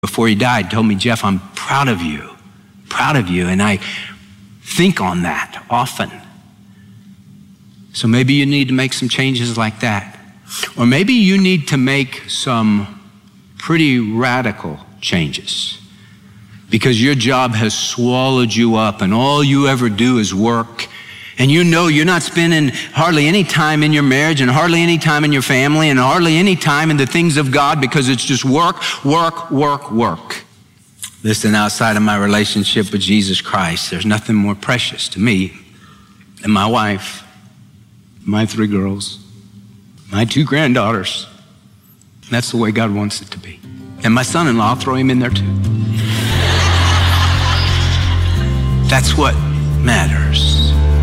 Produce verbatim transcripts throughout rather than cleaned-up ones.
before he died told me, Jeff, I'm proud of you, proud of you. And I think on that often. So maybe you need to make some changes like that. Or maybe you need to make some pretty radical changes because your job has swallowed you up and all you ever do is work. And you know you're not spending hardly any time in your marriage and hardly any time in your family and hardly any time in the things of God because it's just work, work, work, work. Listen, outside of my relationship with Jesus Christ, there's nothing more precious to me than my wife, my three girls, my two granddaughters. And that's the way God wants it to be. And my son-in-law, I'll throw him in there too. That's what matters.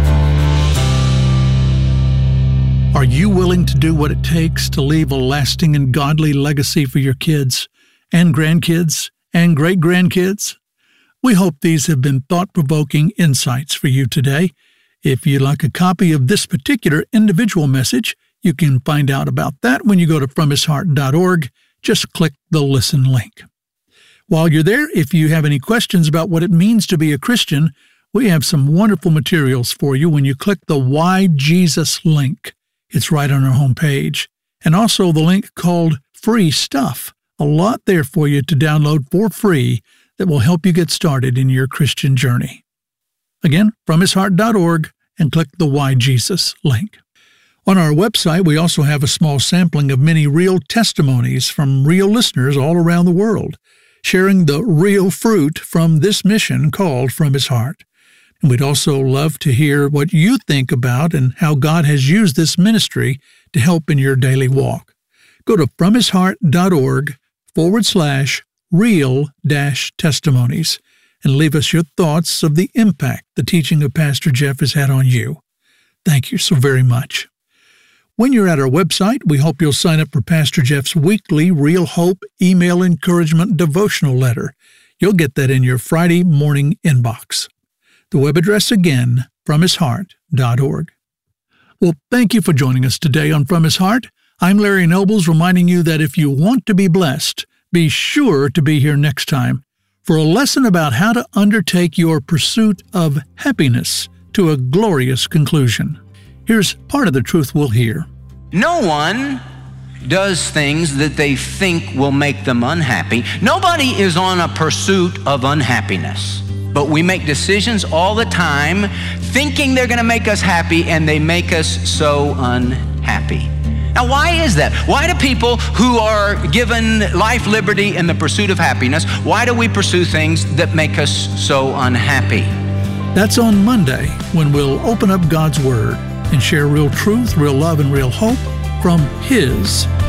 Are you willing to do what it takes to leave a lasting and godly legacy for your kids and grandkids and great-grandkids? We hope these have been thought-provoking insights for you today. If you'd like a copy of this particular individual message, you can find out about that when you go to from his heart dot org. Just click the Listen link. While you're there, if you have any questions about what it means to be a Christian, we have some wonderful materials for you when you click the Why Jesus link. It's right on our homepage. And also the link called Free Stuff. A lot there for you to download for free that will help you get started in your Christian journey. Again, from his heart dot org and click the Why Jesus link. On our website, we also have a small sampling of many real testimonies from real listeners all around the world, sharing the real fruit from this mission called From His Heart. And we'd also love to hear what you think about and how God has used this ministry to help in your daily walk. Go to from his heart dot org forward slash real dash testimonies and leave us your thoughts of the impact the teaching of Pastor Jeff has had on you. Thank you so very much. When you're at our website, we hope you'll sign up for Pastor Jeff's weekly Real Hope email encouragement devotional letter. You'll get that in your Friday morning inbox. The web address again, from his heart dot org. Well, thank you for joining us today on From His Heart. I'm Larry Nobles, reminding you that if you want to be blessed, be sure to be here next time for a lesson about how to undertake your pursuit of happiness to a glorious conclusion. Here's part of the truth we'll hear. No one does things that they think will make them unhappy. Nobody is on a pursuit of unhappiness. But we make decisions all the time thinking they're going to make us happy, and they make us so unhappy. Now, why is that? Why do people who are given life, liberty, and the pursuit of happiness, why do we pursue things that make us so unhappy? That's on Monday, when we'll open up God's Word and share real truth, real love, and real hope from His